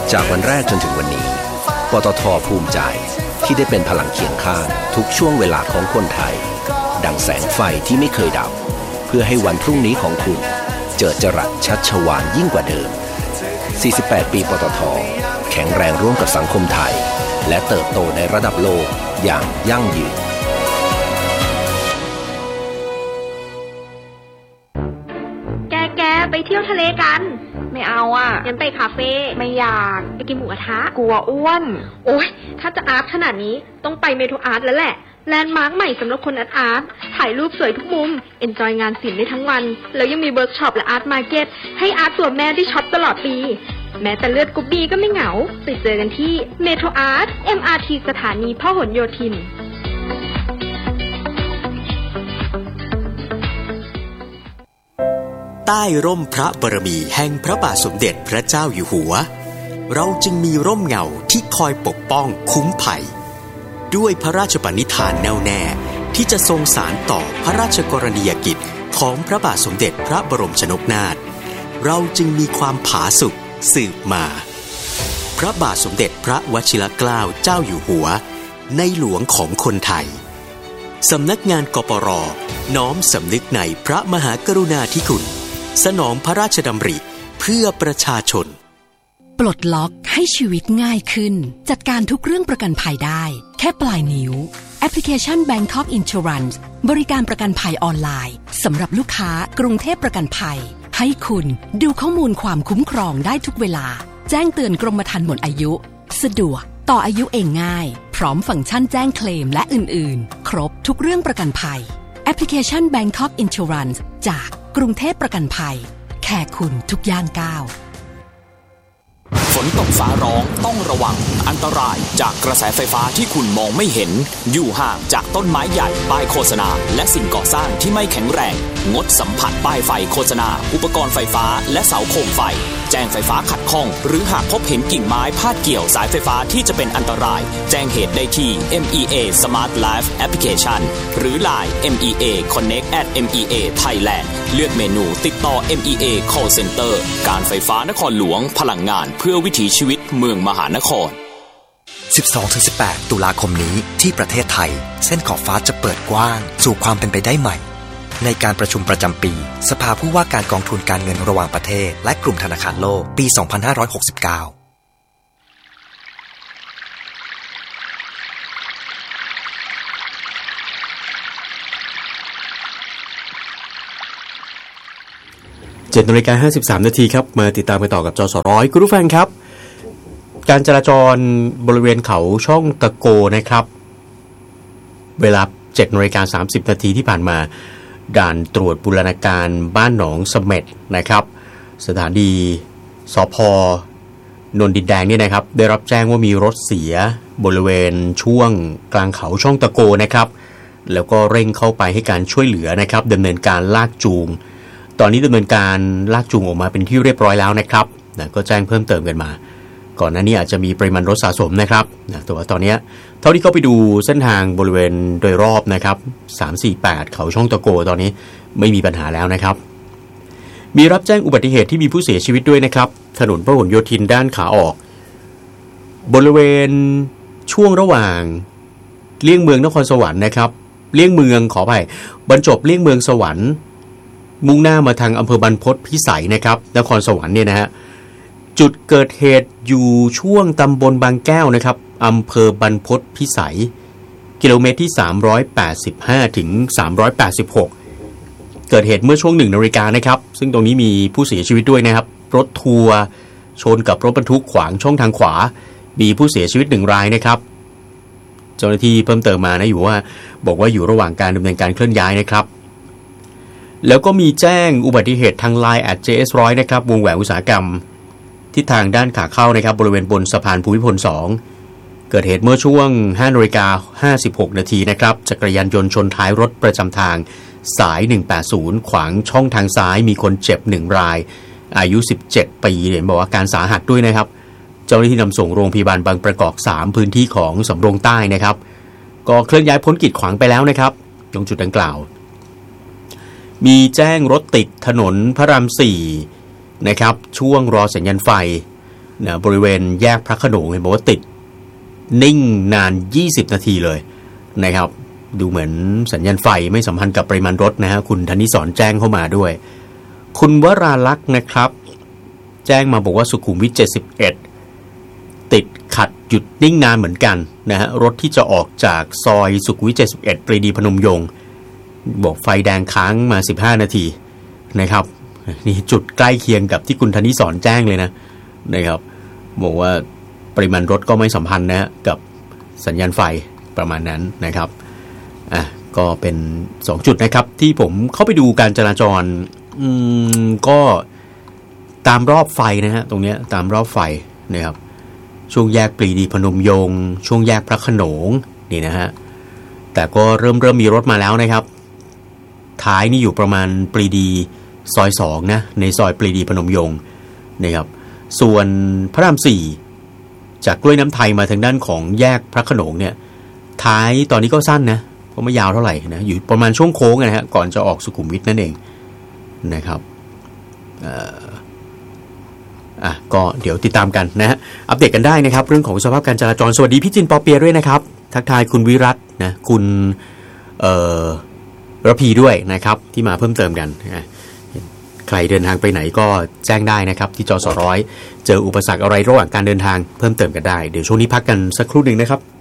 จากวันแรกจนถึงวันนี้ปตท.ภูมิใจที่ได้เป็นพลังเคียงข้างทุกช่วงเวลาของคนไทยดังแสงไฟที่ไม่เคยดับเพื่อให้วันพรุ่งนี้ของคุณเจิดจรัสชัชวาลยิ่งกว่าเดิม48 ปีปตท.แข็งแรงร่วมกับสังคมไทยและเติบโตในระดับโลกอย่างยั่งยืนแกไปเที่ยวทะเลกันไม่เอาอ่ะงั้นไปคาเฟ่ไม่อยากไปกินหมูกระทะกลัวอ้วนโอ๊ยถ้าจะอาร์ตขนาดนี้ต้องไปเมโทรอาร์ตแล้วแหละแลนด์มาร์คใหม่สำหรับคนอาร์ตถ่ายรูปสวยทุกมุมเอนจอยงานศิลป์ได้ทั้งวันแล้วยังมีเวิร์กช็อปและอาร์ตมาร์เก็ตให้อาร์ตตัวแม่ได้ช็อปตลอดปีแม้แต่เลือดกรุ๊ปบีก็ไม่เหงาไปเจอกันที่เมโทรอาร์ต MRT สถานีพหลโยธินใต้ร่มพระบารมีแห่งพระบาทสมเด็จพระเจ้าอยู่หัวเราจึงมีร่มเงาที่คอยปกป้องคุ้มภัยด้วยพระราชปณิธานแน่วแน่ที่จะทรงสานต่อพระราชกรณียกิจของพระบาทสมเด็จพระบรมชนกนาถเราจึงมีความผาสุกสืบมาพระบาทสมเด็จพระวชิรเกล้าเจ้าอยู่หัวในหลวงของคนไทยสำนักงานกปร.น้อมสำนึกในพระมหากรุณาธิคุณสนองพระราชดำริเพื่อประชาชนปลดล็อกให้ชีวิตง่ายขึ้นจัดการทุกเรื่องประกันภัยได้แค่ปลายนิ้วแอปพลิเคชัน Bangkok Insurance บริการประกันภัยออนไลน์สำหรับลูกค้ากรุงเทพประกันภัยให้คุณดูข้อมูลความคุ้มครองได้ทุกเวลาแจ้งเตือนกรมธรรม์หมดอายุสะดวกต่ออายุเองง่ายพร้อมฟังก์ชันแจ้งเคลมและอื่นๆครบทุกเรื่องประกันภัยแอปพลิเคชัน Bangkok Insurance จากกรุงเทพประกันภัยแค่คุณทุกย่างก้าวฝนตกฟ้าร้องต้องระวังอันตรายจากกระแสไฟฟ้าที่คุณมองไม่เห็นอยู่ห่างจากต้นไม้ใหญ่ป้ายโฆษณาและสิ่งก่อสร้างที่ไม่แข็งแรงงดสัมผัสป้ายไฟโฆษณาอุปกรณ์ไฟฟ้าและเสาโคมไฟแจ้งไฟฟ้าขัดข้องหรือหากพบเห็นกิ่งไม้พาดเกี่ยวสายไฟฟ้าที่จะเป็นอันตรายแจ้งเหตุได้ที่ MEA Smart Life Application หรือ LINE MEA Connect @MEA Thailand เลือกเมนูติดต่อ MEA Call Center การไฟฟ้านครหลวงพลังงานเพื่อวิถีชีวิตเมืองมหานคร 12-18 ตุลาคมนี้ที่ประเทศไทยเส้นขอบฟ้าจะเปิดกว้างสู่ความเป็นไปได้ใหม่ในการประชุมประจำปีสภาผู้ว่าการกองทุนการเงินระหว่างประเทศและกลุ่มธนาคารโลกปี 2569 7:53 นาทีครับมาติดตามกันต่อกับจสร้อยคุณผู้ฟังครับการจราจรบริเวณเขาช่องตะโกนะครับเวลา 7:30 นาทีที่ผ่านมาด่านตรวจบูรณาการบ้านหนองเสม็ดนะครับสถานีสภ.นนดินแดงเนี่ยนะครับได้รับแจ้งว่ามีรถเสียบริเวณช่วงกลางเขาช่องตะโกนะครับแล้วก็เร่งเข้าไปให้การช่วยเหลือนะครับดำเนินการลากจูงตอนนี้ดำเนินการลากจูงออกมาเป็นที่เรียบร้อยแล้วนะครับก็แจ้งเพิ่มเติมกันมาก่อนหน้านี้อาจจะมีปริมาณรถสะสมนะครับแต่ว่าตอนนี้เท่าที่เข้าไปดูเส้นทางบริเวณโดยรอบนะครับ348เขาช่องตะโกตอนนี้ไม่มีปัญหาแล้วนะครับมีรับแจ้งอุบัติเหตุที่มีผู้เสียชีวิตด้วยนะครับถนนพหลโยธินด้านขาออกบริเวณช่วงระหว่างเลี่ยงเมืองนครสวรรค์นะครับเลี่ยงเมืองขออภัยบรรจบเลี่ยงเมืองสวรรค์มุ่งหน้ามาทางอำเภอบรรพตพิสัยนะครับนครสวรรค์เนี่ยนะฮะจุดเกิดเหตุอยู่ช่วงตำบลบางแก้วนะครับอำเภอบรรพตพิสัยกิโลเมตรที่385ถึง386เกิดเหตุเมื่อช่วง 1 นาฬิกานะครับซึ่งตรงนี้มีผู้เสียชีวิตด้วยนะครับรถทัวร์ชนกับรถบรรทุกขวางช่องทางขวามีผู้เสียชีวิต1รายนะครับเจ้าหน้าที่เพิ่มเติมมานะบอกว่าอยู่ระหว่างการดำเนินการเคลื่อนย้ายนะครับแล้วก็มีแจ้งอุบัติเหตุทาง LINE @JS100 นะครับวงแหวนอุตสาหกรรมทิศทางด้านขาเข้านะครับบริเวณบนสะพานภูมิพล2เกิดเหตุเมื่อช่วง 5:56 นาทีนะครับจักรยานยนต์ชนท้ายรถประจำทางสาย180ขวางช่องทางซ้ายมีคนเจ็บ1รายอายุ17ปีเห็นบอกว่าอาการสาหัสด้วยนะครับเจ้าหน้าที่นำส่งโรงพยาบาลบางประกอบ3พื้นที่ของสำโรงใต้นะครับก็เคลื่อนย้ายพ้นกีดขวางไปแล้วนะครับตรงจุดดังกล่าวมีแจ้งรถติดถนนพระราม4นะครับช่วงรอสัญญาณไฟนะบริเวณแยกพระโขนงเห็นบอกว่าติดนิ่งนาน20นาทีเลยนะครับดูเหมือนสัญญาณไฟไม่สัมพันธ์กับปริมาณรถนะฮะคุณธนิสรแจ้งเข้ามาด้วยคุณวราลักษณ์นะครับแจ้งมาบอกว่าสุขุมวิท71ติดขัดหยุดนิ่งนานเหมือนกันนะฮะรถที่จะออกจากซอยสุขุมวิท71ปรีดีพนมยงค์บอกไฟแดงค้างมา15นาทีนะครับนี่จุดใกล้เคียงกับที่คุณธนิสรแจ้งเลยนะครับบอกว่าปริมาณรถก็ไม่สัมพันธ์นะกับสัญญาณไฟประมาณนั้นนะครับก็เป็น2จุดนะครับที่ผมเข้าไปดูการจราจรก็ตามรอบไฟนะฮะตรงเนี้ยตามรอบไฟนะครับช่วงแยกปรีดีพนมยงค์ช่วงแยกพระโขนงนี่นะฮะแต่ก็เริ่มมีรถมาแล้วนะครับท้ายนี่อยู่ประมาณปรีดีซอย2นะในซอยปรีดีพนมยงค์นะครับส่วนพระราม4จากกล้วยน้ำไทยมาทางด้านของแยกพระโขนงเนี่ยท้ายตอนนี้ก็สั้นนะเพราะไม่ยาวเท่าไหร่นะอยู่ประมาณช่วงโค้งนะฮะก่อนจะออกสุขุมวิทนั่นเองนะครับก็เดี๋ยวติดตามกันนะฮะอัปเดตกันได้นะครับเรื่องของสภาพการจราจรสวัสดีพี่จินปอเปียด้วยนะครับทักทายคุณวิรัตน์นะคุณระพีด้วยนะครับที่มาเพิ่มเติมกันใครเดินทางไปไหนก็แจ้งได้นะครับที่จส.100เจออุปสรรคอะไรระหว่างการเดินทางเพิ่มเติมกันได้เดี๋ยวช่วงนี้พักกันสักครู่นึงนะครับ